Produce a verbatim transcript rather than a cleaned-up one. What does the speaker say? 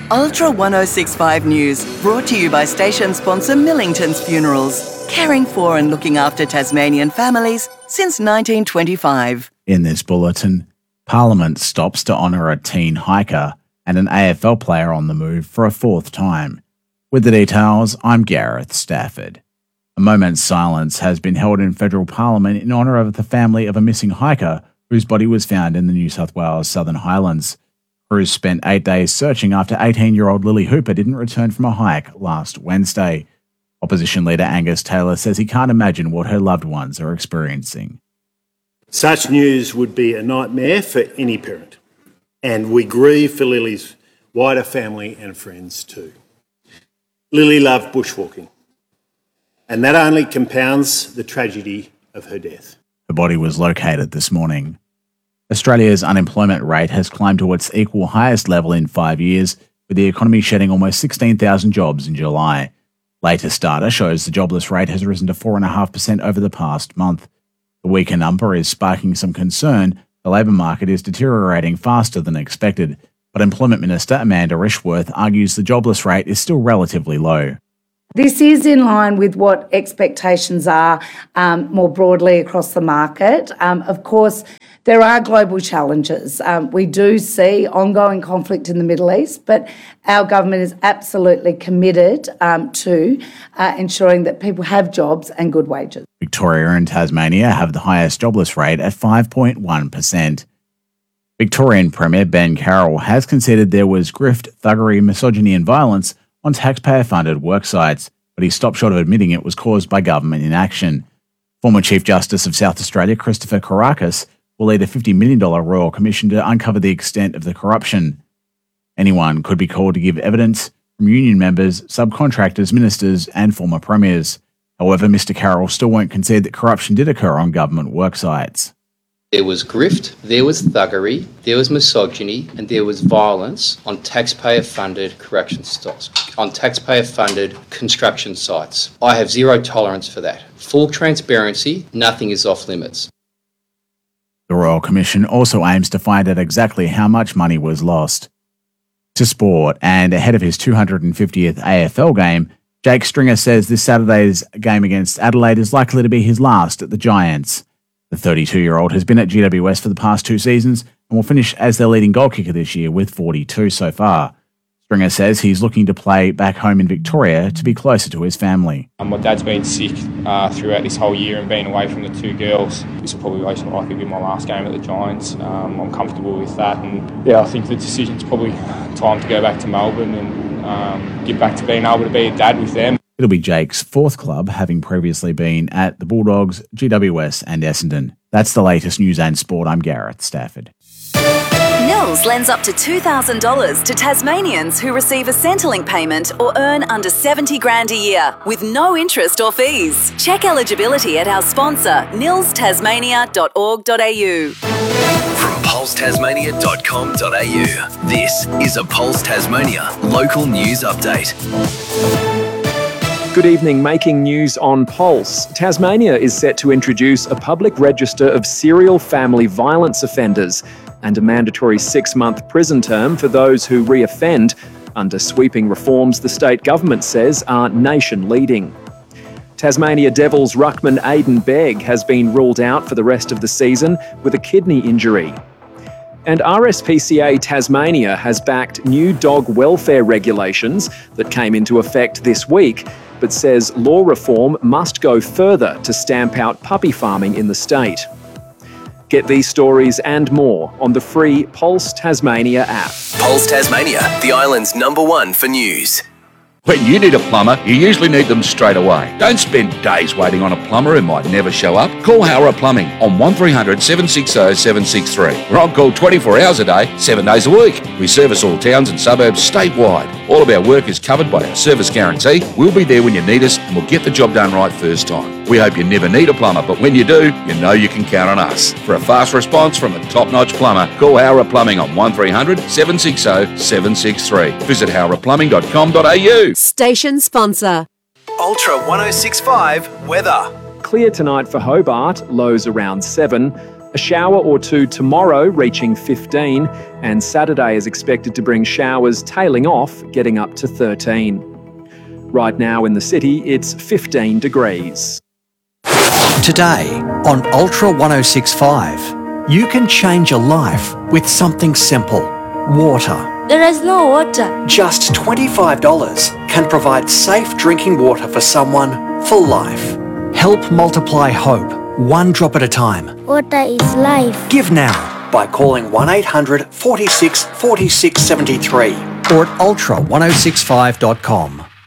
Ultra ten sixty-five News, brought to you by station sponsor Millington's Funerals, caring for and looking after Tasmanian families since nineteen twenty-five. In this bulletin, Parliament stops to honour a teen hiker and an A F L player on the move for a fourth time. With the details, I'm Gareth Stafford. A moment's silence has been held in federal Parliament in honour of the family of a missing hiker whose body was found in the New South Wales Southern Highlands. Crews spent eight days searching after eighteen-year-old Lily Hooper didn't return from a hike last Wednesday. Opposition leader Angus Taylor says he can't imagine what her loved ones are experiencing. Such news would be a nightmare for any parent, and we grieve for Lily's wider family and friends too. Lily loved bushwalking, and that only compounds the tragedy of her death. The body was located this morning. Australia's unemployment rate has climbed to its equal highest level in five years, with the economy shedding almost sixteen thousand jobs in July. Latest data shows the jobless rate has risen to four point five percent over the past month. The weaker number is sparking some concern. The labour market is deteriorating faster than expected, but Employment Minister Amanda Rishworth argues the jobless rate is still relatively low. This is in line with what expectations are um, more broadly across the market. Um, of course, there are global challenges. Um, we do see ongoing conflict in the Middle East, but our government is absolutely committed um, to uh, ensuring that people have jobs and good wages. Victoria and Tasmania have the highest jobless rate at five point one percent. Victorian Premier Ben Carroll has conceded there was grift, thuggery, misogyny and violence on taxpayer-funded work sites, but he stopped short of admitting it was caused by government inaction. Former Chief Justice of South Australia, Christopher Kourakis, will lead a fifty million dollars Royal Commission to uncover the extent of the corruption. Anyone could be called to give evidence, from union members, subcontractors, ministers and former premiers. However, Mister Carroll still won't concede that corruption did occur on government work sites. There was grift, there was thuggery, there was misogyny, and there was violence on taxpayer-funded correction sites, on taxpayer-funded construction sites. I have zero tolerance for that. Full transparency, nothing is off limits. The Royal Commission also aims to find out exactly how much money was lost. To sport, and ahead of his two hundred fiftieth A F L game, Jake Stringer says this Saturday's game against Adelaide is likely to be his last at the Giants. The thirty-two-year-old has been at G W S for the past two seasons and will finish as their leading goal kicker this year with forty-two so far. Stringer says he's looking to play back home in Victoria to be closer to his family. Um, my dad's been sick uh, throughout this whole year and being away from the two girls. This will probably most likely be my last game at the Giants. Um, I'm comfortable with that, and yeah, I think the decision's probably time to go back to Melbourne and um, get back to being able to be a dad with them. It'll be Jake's fourth club, having previously been at the Bulldogs, G W S and Essendon. That's the latest news and sport. I'm Gareth Stafford. Nils lends up to two thousand dollars to Tasmanians who receive a Centrelink payment or earn under seventy grand a year with no interest or fees. Check eligibility at our sponsor, nils tasmania dot org dot a u. From pulse tasmania dot com dot a u, this is a Pulse Tasmania local news update. Good evening. Making news on Pulse. Tasmania is set to introduce a public register of serial family violence offenders and a mandatory six-month prison term for those who reoffend under sweeping reforms the state government says are nation-leading. Tasmania Devils ruckman Aidan Begg has been ruled out for the rest of the season with a kidney injury. And R S P C A Tasmania has backed new dog welfare regulations that came into effect this week, but says law reform must go further to stamp out puppy farming in the state. Get these stories and more on the free Pulse Tasmania app. Pulse Tasmania, the island's number one for news. When you need a plumber, you usually need them straight away. Don't spend days waiting on a plumber who might never show up. Call Howrah Plumbing on one three hundred seven six zero seven six three. We're on call twenty-four hours a day, seven days a week. We service all towns and suburbs statewide. All of our work is covered by our service guarantee. We'll be there when you need us and we'll get the job done right first time. We hope you never need a plumber, but when you do, you know you can count on us. For a fast response from a top-notch plumber, call Howrah Plumbing on one three hundred seven six zero seven six three. Visit howrah plumbing dot com dot a u. Station sponsor. Ultra ten sixty-five weather. Clear tonight for Hobart, lows around seven. A shower or two tomorrow, reaching fifteen, and Saturday is expected to bring showers tailing off, getting up to thirteen. Right now in the city, it's fifteen degrees. Today on Ultra one oh six point five, you can change your life with something simple: water. There is no water. Just twenty-five dollars can provide safe drinking water for someone for life. Help multiply hope, one drop at a time. Water is life. Give now by calling one eight hundred, forty-six, forty-six, seventy-three or at ultra one oh six five dot com.